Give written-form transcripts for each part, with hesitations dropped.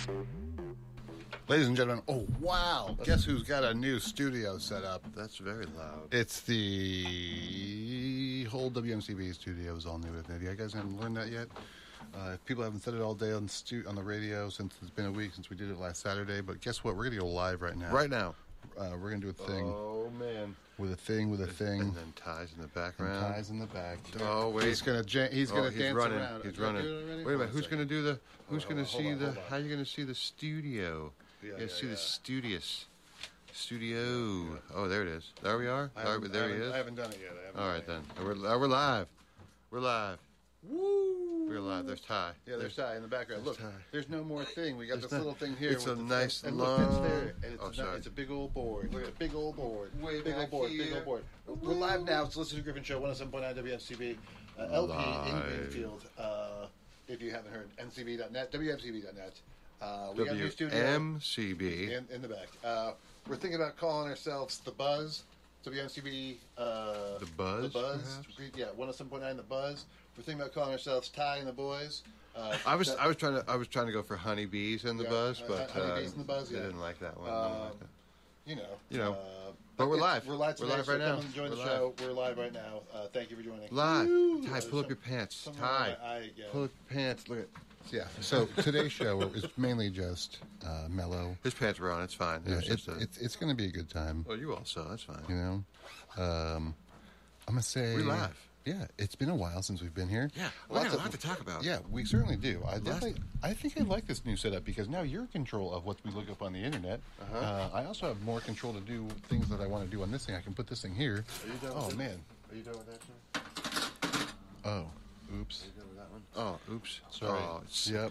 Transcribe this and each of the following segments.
Ladies and gentlemen, oh wow! Guess who's got a new studio set up? That's very loud. It's the whole WMCB studio is all new. Have you guys haven't learned that yet? People haven't said it all day on the radio since it's been a week since we did it last Saturday. But guess what? We're gonna go live right now. Right now. We're gonna do a thing. Oh man! With a thing. And then Ty's in the background. And Ty's in the back. Oh wait! He's gonna dance running. around. He's running. Wait a minute! Who's gonna do the? Who's gonna see the? Hold on. How are you gonna see the studio? You see the studio. Oh, there it is. There we are. There he is. I haven't done it yet. All right then. We're live. We're live. Woo! We're live. There's Ty. Yeah, there's Ty in the background. Look, Ty. there's no more thing. We got this little thing here. It's a nice and long. Look, it's there. And it's, sorry. It's a big old board. Look at it, big old board. Big old board. here. Big old board. We're live now. It's the Listen to Griffin Show, 107.9 WMCB, LP in Live. Greenfield. If you haven't heard, ncb.net, WMCB.net. We got a new studio WMCB. in the back. We're thinking about calling ourselves The Buzz. WMCB. The Buzz, The Buzz. perhaps? Yeah, 107.9 The Buzz. We're thinking about calling ourselves Ty and the Boys. I was trying to go for honeybees and the buzz, but honeybees and the buzz. I Yeah. didn't like that one. You You know, know. but we're live. We're live today. We're live so right now. Come and join the We're show. We're live right now. Thank you for joining. Live. Woo! Ty, pull up your pants. Somehow Ty, yeah. pull up your pants. Look at Yeah. So today's show is mainly just mellow. his pants are on. It's fine. Yeah, It's just it's going to be a good time. well, you also. That's fine. You know. I'm gonna say We live. Yeah, it's been a while since we've been here. Yeah, we got a lot to talk about. Yeah, we certainly do. I think I like this new setup because now you're in control of what we look up on the internet. I also have more control to do things that I want to do on this thing. I can put this thing here. Are you done Oh with it? man. Are you done with that, sir? Oh, oops. Are you done with that one? Oh, oops. Sorry. Oh, it's, Yep.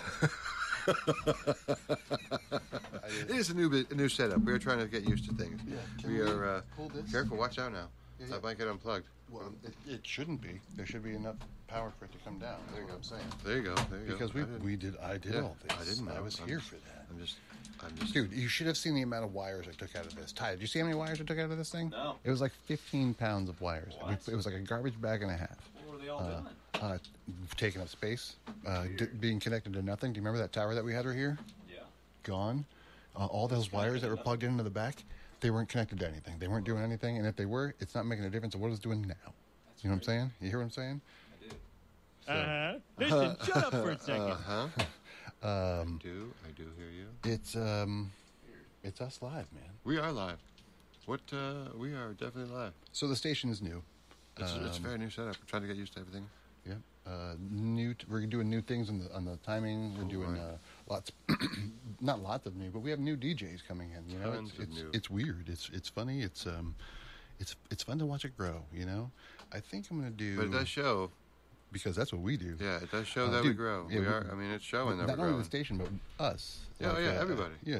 it is a new setup. We are trying to get used to things. Yeah, can we we are. pull this? Careful. Watch out now. Yeah, That might get unplugged. Well, it shouldn't be. There should be enough power for it to come down. There you go. I'm saying. There you go. There you Because go. I did Yeah, all this. I didn't know. I was I'm here just- for that. I'm just. Dude, you should have seen the amount of wires I took out of this. Ty, did you see how many wires I took out of this thing? No. It was like 15 pounds of wires. What? It was like a garbage bag and a half. What were they all doing? Taking up space, being connected to nothing. Do you remember that tower that we had right here? Yeah. Gone. All those wires that were plugged into the back, they weren't connected to anything. They weren't doing anything. And if they were, it's not making a difference of what it's doing now. You know what I'm saying? You hear what I'm saying? I do. Listen, shut up for a second. I do hear you. It's us live, man. We are live. We are definitely live. So the station is new. It's a very new setup. We're trying to get used to everything. Yeah. We're doing new things on the timing. We're doing lots, not lots of new, but we have new DJs coming in. You know, Tons of new. it's weird. It's funny. It's fun to watch it grow. You know, I think I'm gonna do. But it does show. Because that's what we do. Yeah, it does show that we dude, grow. yeah, we are. I mean, it's showing that not we're only growing. the station, but us. Yeah, Like, everybody. Yeah,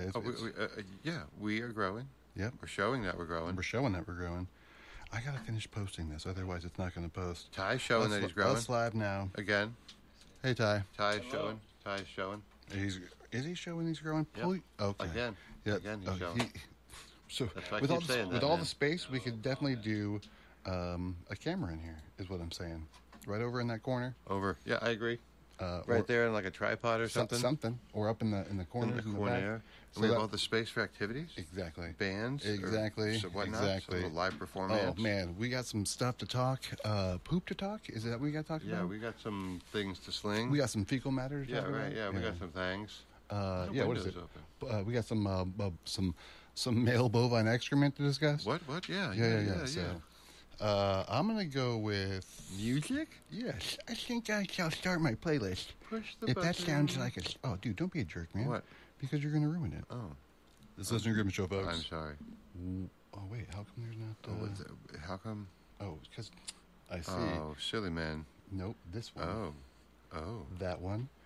we are growing. Yep. We're showing that we're growing. We're showing that we're growing. I gotta finish posting this, otherwise it's not gonna post. Ty's showing that he's growing. Us live now. Again, Hey Ty. Ty's showing. Ty's showing. Is he showing he's growing? Yep. Okay. Again. Yeah. Again, he's showing. So That's why I with all keep saying with that, all man. the space, we could definitely do a camera in here. Is what I'm saying. Right over in that corner. Over. Yeah, I agree. Or Right there in like a tripod or something. Something. Or up in the corner. In the corner back. there. So We have that- all the space for activities. Exactly. Bands. Exactly. Or whatnot. Exactly. Some live performance. Oh man, we got some stuff to talk. Poop to talk. Is that what we got to talk about? Yeah, we got some things to sling. We got some fecal matter to Yeah, talk right. about? Yeah, we got some things. Yeah, what is it? Windows open. We got some male bovine excrement to discuss. What? Yeah. Yeah. So, I'm gonna go with Music? yes. I think I shall start my playlist. Push the If button. that sounds like a oh, dude, don't be a jerk, man. What? Because you're gonna ruin it. Oh, This is Listener Griffin Show, folks. I'm sorry. Oh wait, how come there's not? Oh, what's that? How come? Oh, because I see. Oh, silly man. Nope, this one. Oh. That one.